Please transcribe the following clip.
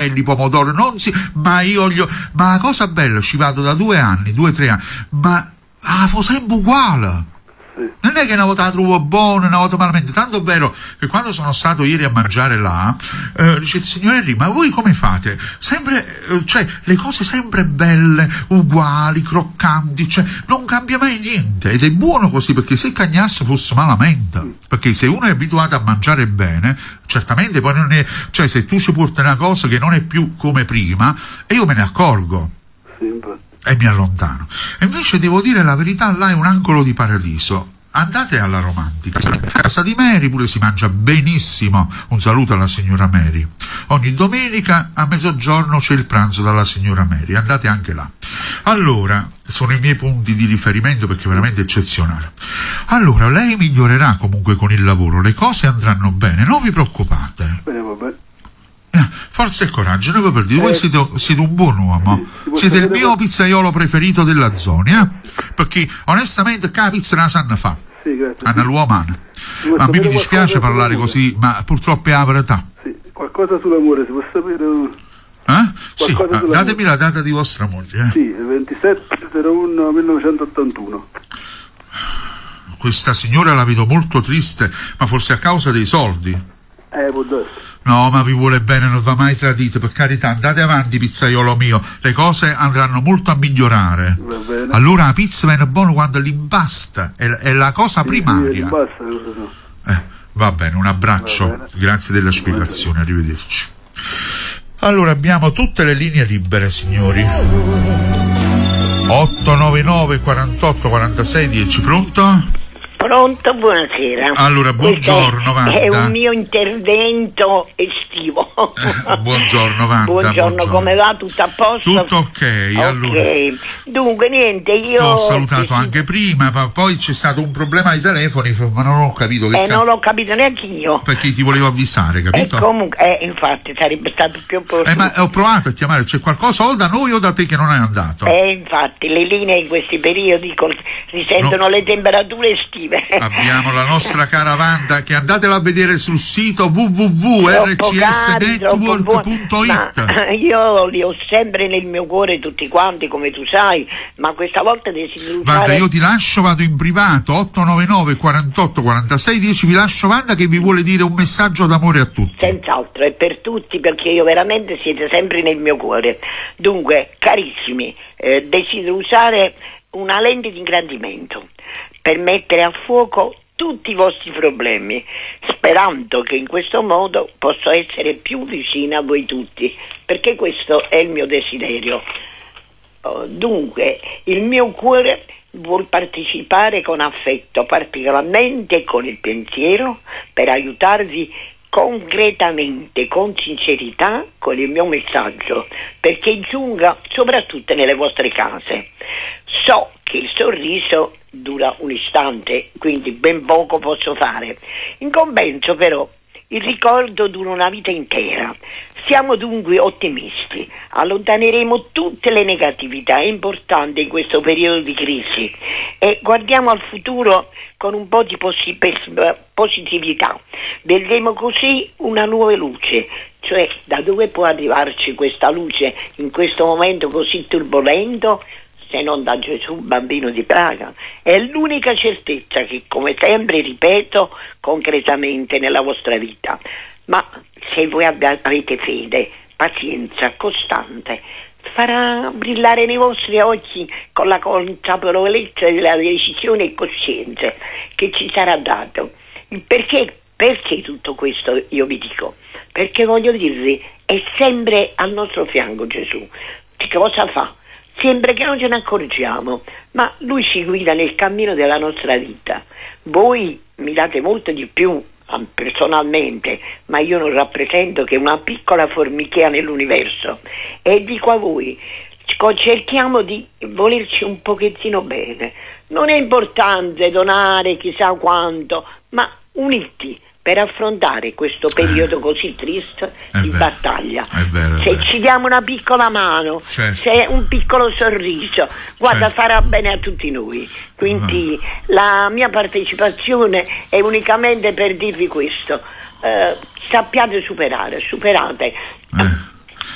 piselli, pomodoro, ma ma la cosa bella, ci vado da 2 anni, 2-3 anni, ma fa sempre uguale. Non è che una volta la trovo buona, una volta malamente, tanto è vero che quando sono stato ieri a mangiare là, dice il signor Henry, ma voi come fate? Sempre, cioè, le cose sempre belle, uguali, croccanti, cioè, non cambia mai niente, ed è buono così, perché se cagnasse fosse malamente, perché se uno è abituato a mangiare bene, certamente poi non è, cioè, se tu ci porti una cosa che non è più come prima, e io me ne accorgo. E mi allontano. E invece devo dire la verità, là è un angolo di paradiso. Andate alla Romantica, a casa di Mary, pure si mangia benissimo. Un saluto alla signora Mary. Ogni domenica a mezzogiorno c'è il pranzo dalla signora Mary, andate anche là. Allora, sono i miei punti di riferimento, perché è veramente eccezionale. Allora, lei migliorerà comunque con il lavoro, le cose andranno bene, non vi preoccupate. Vabbè. Forza e coraggio, noi per dire, voi siete un buon uomo, siete il mio pizzaiolo preferito della zona, perché onestamente la pizza la sanno fa, hanno l'uomana, ma a me mi dispiace parlare così, ma purtroppo è la verità. Qualcosa sull'amore, si può sapere? Sì, datemi la data di vostra moglie. Sì, 27/01/1981. Questa signora la vedo molto triste, ma forse a causa dei soldi. Può darsi. No, ma vi vuole bene, non va mai tradito, per carità, andate avanti, pizzaiolo mio, le cose andranno molto a migliorare. Va bene. Allora la pizza viene buona quando l'impasta, è la cosa primaria. Va bene, un abbraccio, grazie della spiegazione, arrivederci. Allora abbiamo tutte le linee libere, signori. 899 48 46 10, pronto? Pronto, buonasera. Allora, buongiorno, Wanda. È un mio intervento estivo. Buongiorno, Wanda. Buongiorno, come va? Tutto a posto? Tutto ok, allora. Dunque, niente, io... Ti ho salutato anche prima, ma poi c'è stato un problema ai telefoni, ma non ho capito che... non l'ho capito neanche io. Perché ti volevo avvisare, capito? Comunque, infatti, sarebbe stato più opportuno. Ma ho provato a chiamare, c'è qualcosa o da noi o da te che non è andato? Infatti, le linee in questi periodi risentono le temperature estive. Abbiamo la nostra cara Wanda, che andatela a vedere sul sito www.rcsnetwork.it. Io li ho sempre nel mio cuore tutti quanti, come tu sai, ma questa volta desidero usare... Wanda, io ti lascio, vado in privato, 899 48 46 10, vi lascio Wanda che vi vuole dire un messaggio d'amore a tutti. Senz'altro, è per tutti, perché io veramente siete sempre nel mio cuore. Dunque, carissimi, desidero usare una lente di ingrandimento per mettere a fuoco tutti i vostri problemi, sperando che in questo modo posso essere più vicina a voi tutti, perché questo è il mio desiderio. Dunque, il mio cuore vuol partecipare con affetto, particolarmente con il pensiero, per aiutarvi concretamente, con sincerità, con il mio messaggio, perché giunga soprattutto nelle vostre case. So che il sorriso dura un istante, quindi ben poco posso fare. In compenso però il ricordo dura una vita intera. Siamo dunque ottimisti, allontaneremo tutte le negatività importanti in questo periodo di crisi e guardiamo al futuro con un po' di positività. Vedremo così una nuova luce, cioè da dove può arrivarci questa luce in questo momento così turbolento, se non da Gesù bambino di Praga. È l'unica certezza che, come sempre ripeto, concretamente nella vostra vita. Ma se voi avete fede, pazienza costante, farà brillare nei vostri occhi con la consapevolezza della decisione e coscienza che ci sarà dato. Perché tutto questo io vi dico? Perché voglio dirvi, è sempre al nostro fianco Gesù. Che cosa fa? Sempre che non ce ne accorgiamo, ma Lui ci guida nel cammino della nostra vita. Voi mi date molto di più personalmente, ma io non rappresento che una piccola formichea nell'universo. E dico a voi, cerchiamo di volerci un pochettino bene. Non è importante donare chissà quanto, ma uniti per affrontare questo periodo così triste di battaglia. Se ci diamo una piccola mano, se un piccolo sorriso, guarda, farà bene a tutti noi. Quindi la mia partecipazione è unicamente per dirvi questo. Sappiate superate